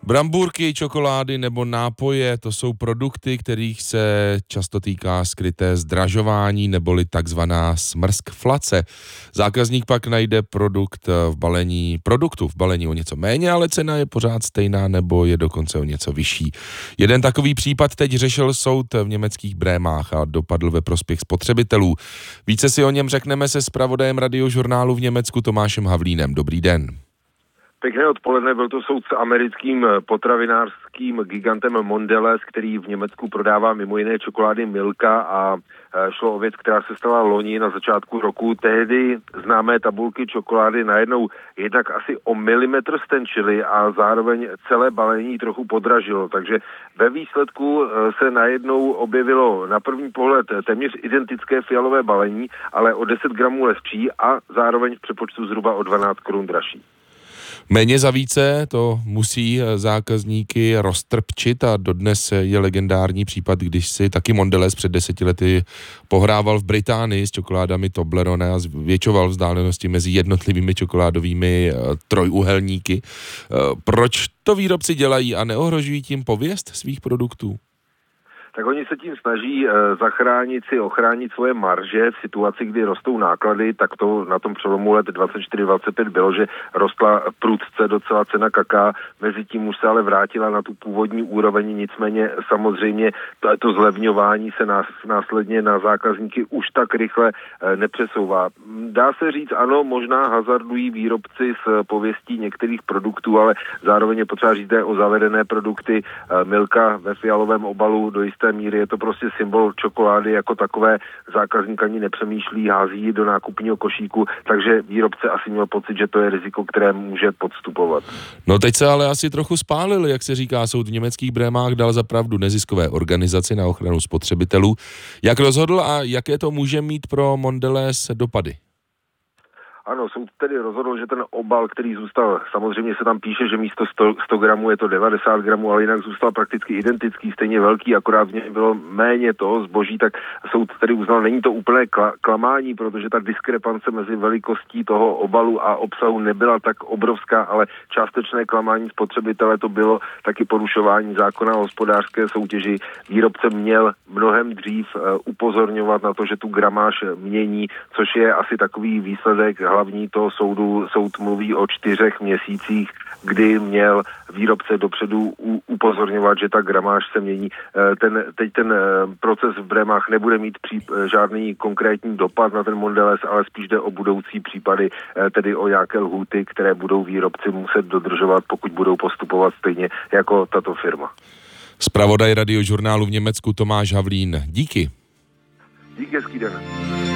Brambůrky, čokolády nebo nápoje, to jsou produkty, kterých se často týká skryté zdražování neboli takzvaná smrskflace. Zákazník pak najde produktu v balení o něco méně, ale cena je pořád stejná nebo je dokonce o něco vyšší. Jeden takový případ teď řešil soud v německých Brémách a dopadl ve prospěch spotřebitelů. Více si o něm řekneme se zpravodajem Radiožurnálu v Německu Tomášem Havlínem. Dobrý den. Pěkné odpoledne, byl to soud s americkým potravinářským gigantem Mondelez, který v Německu prodává mimo jiné čokolády Milka a šlo o věc, která se stala loni na začátku roku. Tehdy známé tabulky čokolády najednou jednak asi o milimetr stenčily a zároveň celé balení trochu podražilo. Takže ve výsledku se najednou objevilo na první pohled téměř identické fialové balení, ale o 10 gramů lehčí a zároveň v přepočtu zhruba o 12 korun dražší. Méně za více, to musí zákazníky roztrpčit a dodnes je legendární případ, když si taky Mondelez před 10 lety pohrával v Británii s čokoládami Toblerone a zvětšoval vzdálenosti mezi jednotlivými čokoládovými trojúhelníky. Proč to výrobci dělají a neohrožují tím pověst svých produktů? Tak oni se tím snaží ochránit svoje marže v situaci, kdy rostou náklady, tak to na tom přelomu let 24-25 bylo, že rostla prudce docela cena kaká, mezi tím už se ale vrátila na tu původní úroveň, nicméně samozřejmě to zlevňování se následně na zákazníky už tak rychle nepřesouvá. Dá se říct, ano, možná hazardují výrobci s pověstí některých produktů, ale zároveň je potřeba říct o zavedené produkty Milka ve fialovém obalu do jisté míry je to prostě symbol čokolády jako takové, zákazník ani nepřemýšlí, hází ji do nákupního košíku, takže výrobce asi měl pocit, že to je riziko, které může podstupovat. No teď se ale asi trochu spálil, jak se říká, soud v německých Brémách dal za pravdu neziskové organizaci na ochranu spotřebitelů. Jak rozhodl a jaké to může mít pro Mondelez dopady? Ano, soud tedy rozhodl, že ten obal, který zůstal, samozřejmě se tam píše, že místo 100 gramů je to 90 gramů, ale jinak zůstal prakticky identický, stejně velký, akorát v něm bylo méně toho zboží, tak soud tedy uznal, není to úplné klamání, protože ta diskrepance mezi velikostí toho obalu a obsahu nebyla tak obrovská, ale částečné klamání spotřebitele to bylo taky porušování zákona o hospodářské soutěži. Výrobce měl mnohem dřív upozorňovat na to, že tu gramáž mění, což je asi takový výsledek hlavní toho soudu. Soud mluví o 4 měsících, kdy měl výrobce dopředu upozorňovat, že ta gramáž se mění. Teď ten proces v Brémách nebude mít žádný konkrétní dopad na ten Mondelez, ale spíš jde o budoucí případy, tedy o nějaké lhůty, které budou výrobci muset dodržovat, pokud budou postupovat stejně jako tato firma. Zpravodaj Radiožurnálu v Německu Tomáš Havlín. Díky. Díky, hezký den.